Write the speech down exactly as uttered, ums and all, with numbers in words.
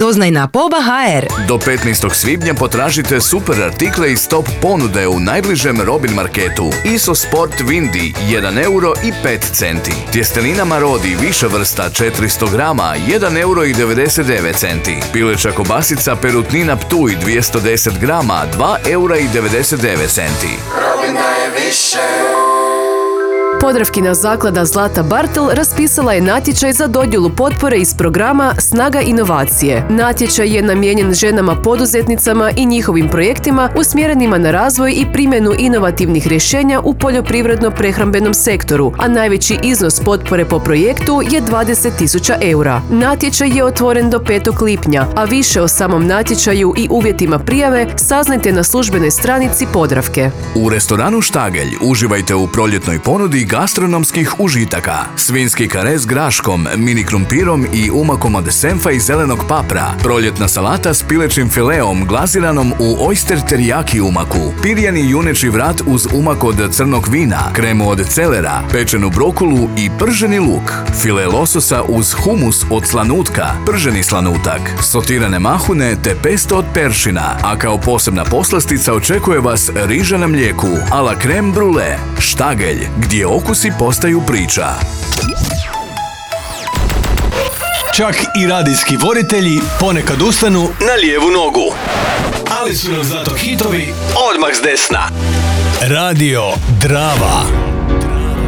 Doznaj na poba ha er. Do petnaestog svibnja potražite super artikle iz top ponude u najbližem Robin marketu. Iso Sport Windy jedan euro i pet centi. Tjestenina Marodi viša vrsta četiristo grama jedan euro i devedeset devet centi. Pileća kobasica Perutnina Ptuj dvjesto deset grama dva eura i devedeset devet centi. Robin daje više. Podravkina zaklada Zlata Bartel raspisala je natječaj za dodjelu potpore iz programa Snaga inovacije. Natječaj je namijenjen ženama poduzetnicama i njihovim projektima usmjerenima na razvoj i primjenu inovativnih rješenja u poljoprivredno-prehrambenom sektoru, a najveći iznos potpore po projektu je dvadeset tisuća eura. Natječaj je otvoren do petog lipnja, a više o samom natječaju i uvjetima prijave saznajte na službenoj stranici Podravke. U restoranu Štagelj uživajte u proljetnoj ponudi gastronomskih užitaka. Svinski kare s graškom, mini krumpirom i umakom od senfa i zelenog papra. Proljetna salata s pilećim fileom glaziranom u oyster teriyaki umaku. Pirjani juneći vrat uz umak od crnog vina, kremu od celera, pečenu brokulu i prženi luk. File lososa uz humus od slanutka, prženi slanutak, sotirane mahune te pesto od peršina. A kao posebna poslastica očekuje vas riža na mlijeku, a la creme brulee. Štagelj, gdje okusi postaju priča. Čak i radijski voditelji ponekad ustanu na lijevu nogu. Ali su nam zato hitovi odmah s desna. Radio Drava.